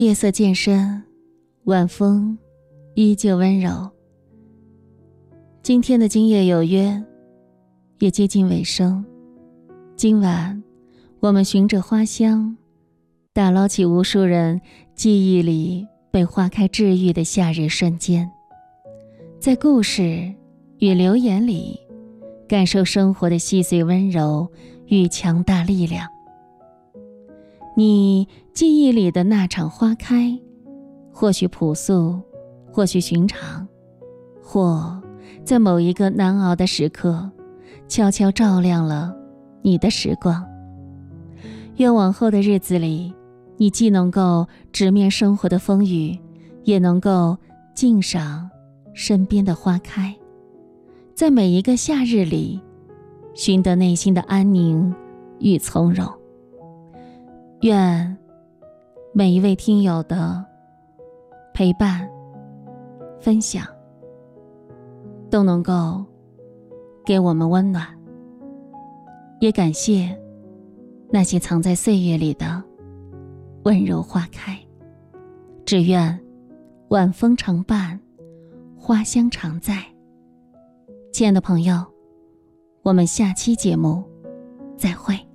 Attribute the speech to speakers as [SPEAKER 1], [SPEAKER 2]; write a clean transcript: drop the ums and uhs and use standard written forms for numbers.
[SPEAKER 1] 夜色渐深，晚风依旧温柔。今天的今夜有约也接近尾声，今晚我们循着花香，打捞起无数人记忆里被花开治愈的夏日瞬间，在故事与留言里感受生活的细碎温柔与强大力量。你记忆里的那场花开，或许朴素，或许寻常，或在某一个难熬的时刻悄悄照亮了你的时光。愿往后的日子里，你既能够直面生活的风雨，也能够静赏身边的花开，在每一个夏日里寻得内心的安宁与从容。愿每一位听友的陪伴分享都能够给我们温暖，也感谢那些藏在岁月里的温柔花开。只愿晚风常伴，花香常在。亲爱的朋友，我们下期节目再会。